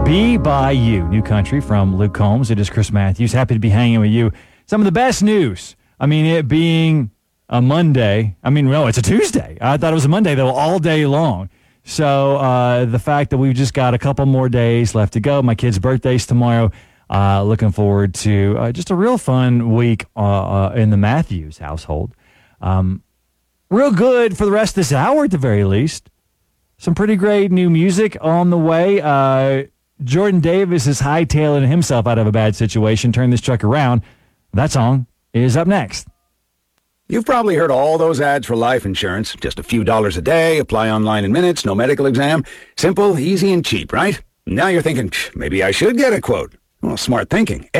Be By You, new country from Luke Combs. It is Chris Matthews. Happy to be hanging with you. Some of the best news. I mean, it being a Monday. I mean, no, it's a Tuesday. I thought it was a Monday, though, all day long. So the fact that we've just got a couple more days left to go. My kid's birthday's tomorrow. Looking forward to just a real fun week in the Matthews household. Real good for the rest of this hour at the very least. Some pretty great new music on the way. Jordan Davis is hightailing himself out of a bad situation. Turn this truck around. That song is up next. You've probably heard all those ads for life insurance. Just a few dollars a day, apply online in minutes, no medical exam. Simple, easy, and cheap, right? Now you're thinking, maybe I should get a quote. Well, smart thinking.